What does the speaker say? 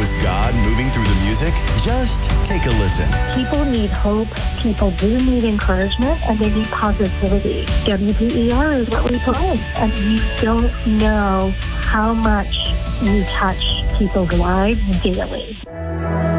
Was God moving through the music? Just take a listen. People need hope. People do need encouragement, and they need positivity. WPER is what we play, and you don't know how much you touch people's lives daily.